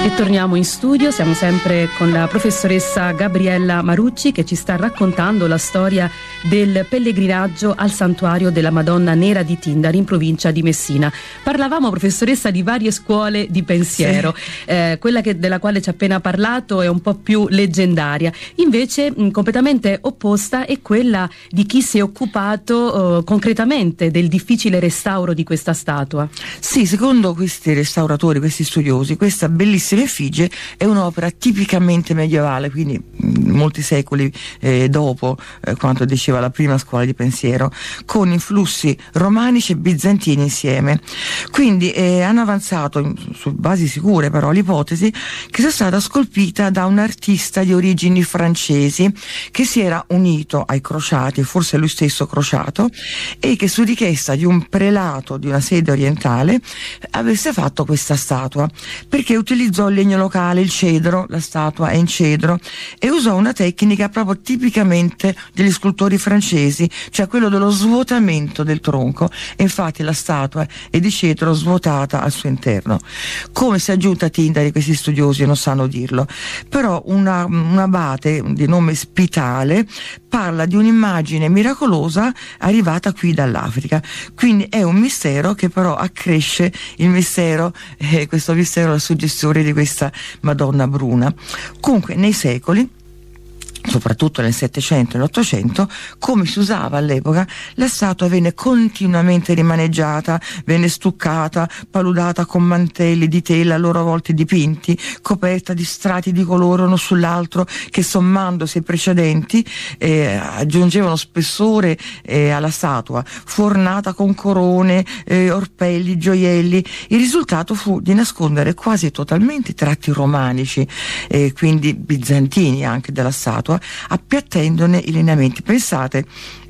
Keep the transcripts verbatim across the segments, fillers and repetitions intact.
E torniamo in studio, siamo sempre con la professoressa Gabriella Marucci che ci sta raccontando la storia del pellegrinaggio al santuario della Madonna Nera di Tindari in provincia di Messina. Parlavamo, professoressa, di varie scuole di pensiero, sì. eh, quella che, della quale ci ha appena parlato è un po' più leggendaria, invece mh, completamente opposta è quella di chi si è occupato eh, concretamente del difficile restauro di questa statua. Sì, secondo questi restauratori, questi studiosi, questa bellissima effigie è un'opera tipicamente medievale, quindi molti secoli eh, dopo eh, quanto diceva la prima scuola di pensiero, con influssi romanici e bizantini insieme. Quindi eh, hanno avanzato in, su basi sicure però l'ipotesi che sia stata scolpita da un artista di origini francesi che si era unito ai crociati, forse lui stesso crociato, e che su richiesta di un prelato di una sede orientale avesse fatto questa statua, perché utilizzò il legno locale, il cedro, la statua è in cedro, e usò una tecnica proprio tipicamente degli scultori francesi, cioè quello dello svuotamento del tronco, e infatti la statua è di cedro svuotata al suo interno. Come si è giunta a Tindari questi studiosi non sanno dirlo, però una, un abate di nome Spitale parla di un'immagine miracolosa arrivata qui dall'Africa, quindi è un mistero che però accresce il mistero, eh, questo mistero, la suggestione di questa Madonna bruna. Comunque nei secoli, soprattutto nel Settecento e nell'Ottocento, come si usava all'epoca, la statua venne continuamente rimaneggiata, venne stuccata, paludata con mantelli di tela a loro volta dipinti, coperta di strati di colore uno sull'altro che, sommandosi ai precedenti, eh, aggiungevano spessore eh, alla statua, fornata con corone, eh, orpelli, gioielli. Il risultato fu di nascondere quasi totalmente i tratti romanici, eh, quindi bizantini anche della statua, appiattendone i lineamenti. Pensate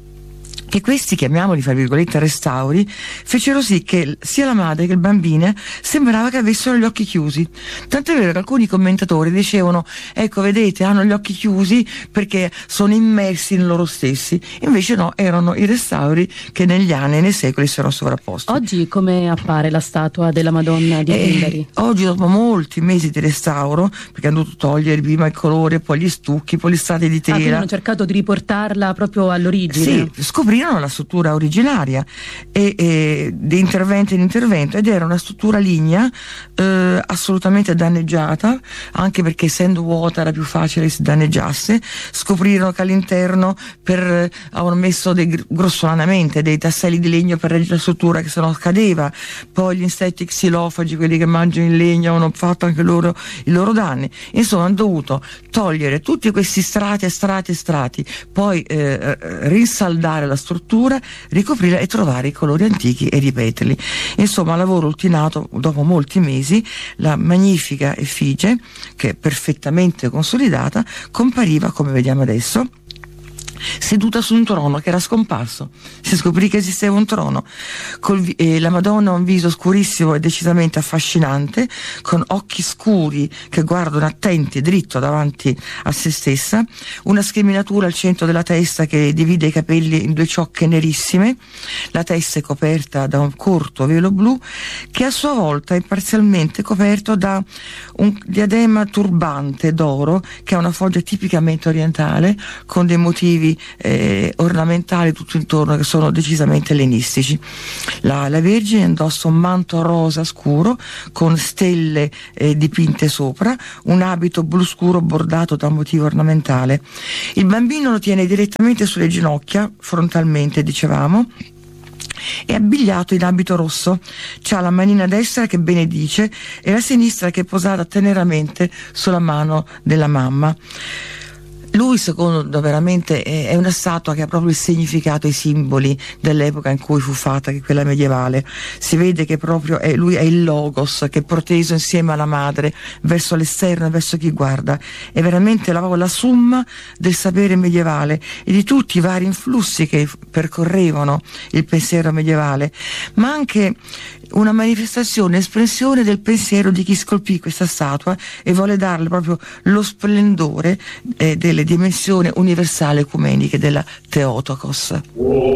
che questi, chiamiamoli fra virgolette restauri, fecero sì che sia la madre che il bambino sembrava che avessero gli occhi chiusi. Tanto è vero che alcuni commentatori dicevano: ecco, vedete, hanno gli occhi chiusi perché sono immersi in loro stessi. Invece no, erano i restauri che negli anni e nei secoli si erano sovrapposti. Oggi come appare la statua della Madonna di Tindari? Eh, oggi, dopo molti mesi di restauro, perché hanno dovuto togliere prima il colore, poi gli stucchi, poi gli strati di tela. Ah, quindi hanno cercato di riportarla proprio all'origine? Sì, scoprire la struttura originaria e, e di intervento in intervento, ed era una struttura lignea eh, assolutamente danneggiata, anche perché essendo vuota era più facile che si danneggiasse. Scoprirono che all'interno per, eh, avevano messo dei, grossolanamente dei tasselli di legno per reggere la struttura, che sennò cadeva. Poi gli insetti xilofagi, quelli che mangiano il legno, hanno fatto anche loro i loro danni. Insomma, hanno dovuto togliere tutti questi strati e strati e strati, poi eh, rinsaldare la struttura, ricoprirla e trovare i colori antichi e ripeterli. Insomma, lavoro ultimato dopo molti mesi. La magnifica effigie, che è perfettamente consolidata, compariva, come vediamo adesso, seduta su un trono che era scomparso. Si scoprì che esisteva un trono. Col, eh, la Madonna ha un viso scurissimo e decisamente affascinante, con occhi scuri che guardano attenti, dritto davanti a se stessa, una scriminatura al centro della testa che divide i capelli in due ciocche nerissime. La testa è coperta da un corto velo blu che a sua volta è parzialmente coperto da un diadema turbante d'oro che ha una foglia tipicamente orientale, con dei motivi Eh, ornamentali tutto intorno che sono decisamente ellenistici. La, la Vergine indossa un manto rosa scuro con stelle eh, dipinte sopra, un abito blu scuro bordato da un motivo ornamentale. Il bambino lo tiene direttamente sulle ginocchia, frontalmente dicevamo, è abbigliato in abito rosso, c'ha la manina destra che benedice e la sinistra che è posata teneramente sulla mano della mamma. Lui, secondo, veramente è una statua che ha proprio il significato e i simboli dell'epoca in cui fu fatta, che è quella medievale. Si vede che proprio è, lui è il logos che è proteso insieme alla madre verso l'esterno e verso chi guarda. È veramente la, la summa del sapere medievale e di tutti i vari influssi che percorrevano il pensiero medievale, ma anche una manifestazione, espressione del pensiero di chi scolpì questa statua e vuole darle proprio lo splendore eh, delle dimensioni universali ecumeniche della Theotokos.